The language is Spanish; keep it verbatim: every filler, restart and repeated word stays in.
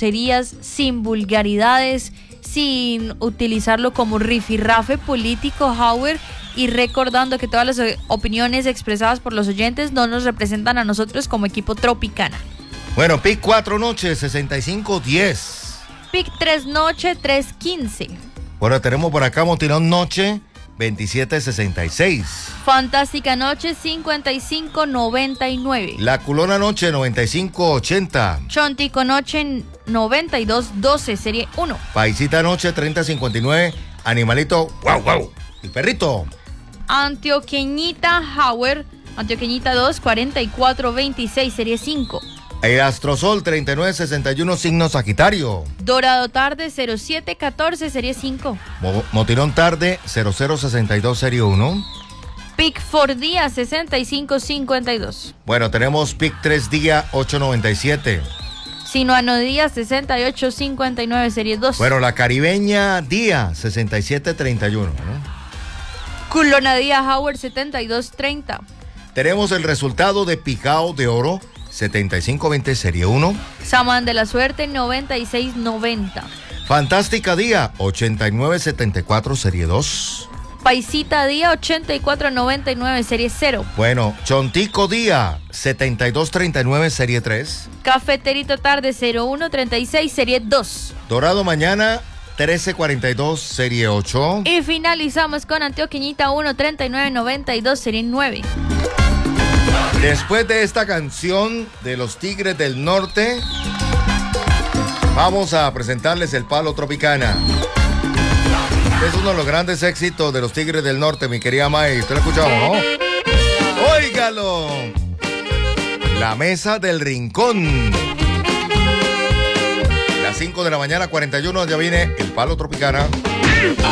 groserías, sin vulgaridades, sin utilizarlo como rifirrafe político, Howard, y recordando que todas las opiniones expresadas por los oyentes no nos representan a nosotros como equipo Tropicana. Bueno, pick cuatro noche, sesenta y cinco diez. Pick tres noche, tres quince. Bueno, tenemos por acá Motilón noche, veintisiete sesenta y seis. Fantástica noche, cincuenta y cinco noventa y nueve. La Culona noche, noventa y cinco ochenta. Chontico noche, noventa y dos doce, serie uno. Paisita noche, treinta cincuenta y nueve. Animalito, wow, wow. El perrito. Antioqueñita Howard, Antioqueñita dos, cuarenta y cuatro veintiséis, serie cinco. El Astrosol, treinta y nueve sesenta y uno, signo Sagitario. Dorado tarde, cero siete catorce, serie cinco. Mo- Motilón tarde, cero cero sesenta y dos, serie uno. Pick for día, sesenta y cinco cincuenta y dos. Bueno, tenemos pick tres día, ocho noventa y siete. Sinuano día, sesenta y ocho cincuenta y nueve, serie dos. Bueno, la Caribeña día, sesenta y siete treinta y uno, ¿no? Culona día, Howard, setenta y dos treinta. Tenemos el resultado de Picao de Oro, setenta y cinco veinte, serie uno. Samán de la Suerte, noventa y seis noventa. Fantástica día, ochenta y nueve setenta y cuatro, serie dos. Paisita día, ochenta y cuatro noventa y nueve, serie cero. Bueno, Chontico día, setenta y dos treinta y nueve, serie tres. Cafeterito tarde, cero uno treinta y seis, serie dos. Dorado mañana, trece cuarenta y dos, serie ocho. Y finalizamos con Antioqueñita uno treinta y nueve noventa y dos, serie nueve. Después de esta canción de los Tigres del Norte, vamos a presentarles el Palo Tropicana. Es uno de los grandes éxitos de los Tigres del Norte, mi querida May. ¿Usted lo ha escuchado, no? ¡Óigalo! La Mesa del Rincón. Las cinco de la mañana, cuarenta y uno, ya viene el Palo Tropicana.